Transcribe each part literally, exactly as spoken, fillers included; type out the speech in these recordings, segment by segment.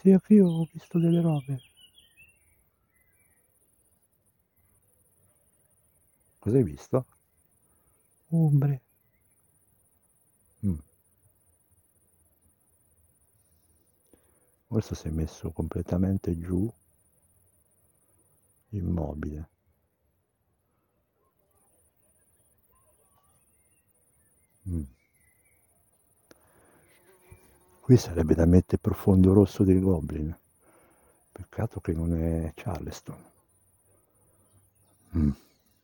Sì, anch'io ho visto delle robe. Cosa hai visto? Ombre. Mm. Forse si è messo completamente giù, immobile. Mm. Qui sarebbe da mettere Profondo Rosso dei Goblin. Peccato che non è Charleston. Mm.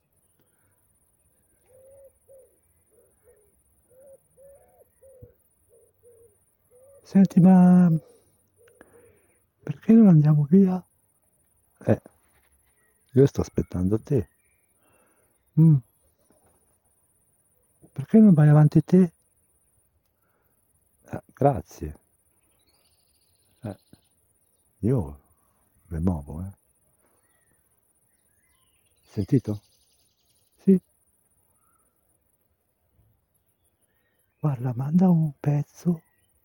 Senti, ma perché non andiamo via? Eh, io sto aspettando te. Mm. Perché non vai avanti te? Ah, grazie. Eh, io mi muovo, eh. Sentito? Sì. Guarda, manda un pezzo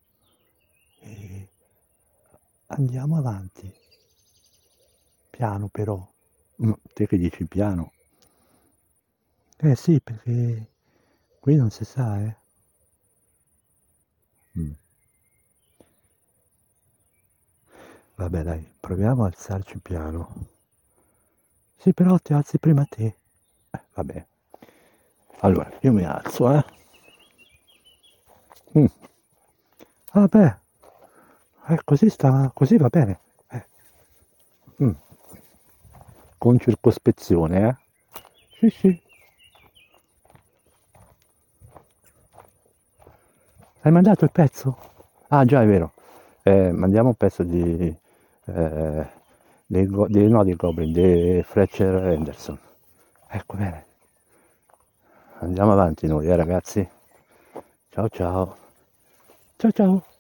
e andiamo avanti. Piano però. Mm, te che dici piano? Eh sì, perché qui non si sa, eh. Mm. Vabbè, dai, proviamo a alzarci piano. Sì, però ti alzi prima te. Eh, vabbè. Allora, io mi alzo, eh. Mm. Vabbè, eh, così sta, così va bene. Eh, Mm. Con circospezione, eh. sì, sì. Hai mandato il pezzo? Ah, già, è vero. Eh, mandiamo un pezzo di... Eh, dei, go- dei- no, dei Goblin, di Fletcher Henderson. Ecco, bene. Andiamo avanti noi, eh, ragazzi. Ciao, ciao. Ciao, ciao.